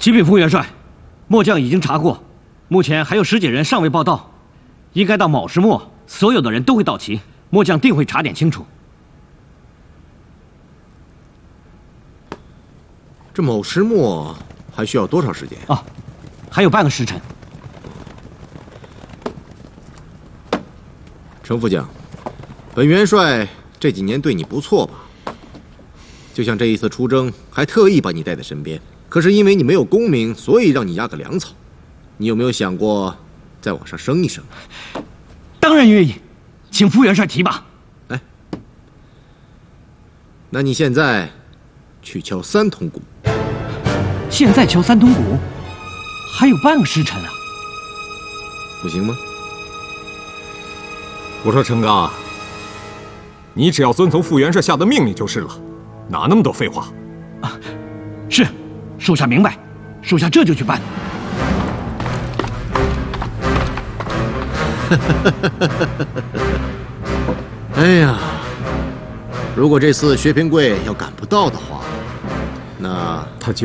启禀副元帅，末将已经查过，目前还有10几人尚未报到，应该到卯时末，所有的人都会到齐。末将定会查点清楚。 这卯时末还需要多少时间啊？还有半个时辰。 程副将，本元帅这几年对你不错吧？就像这一次出征，还特意把你带在身边。可是因为你没有功名，所以让你压个粮草。你有没有想过再往上升一升？ 当然愿意，请副元帅提拔。 来，那你现在去敲3铜鼓。 现在敲3铜鼓，还有半个时辰啊， 不行吗？ 我说程刚，你只要遵从副元帅下的命令就是了，哪那么多废话？ 啊，是，属下明白，属下这就去办。 哎呀，如果这次薛平贵要赶不到的话，那他就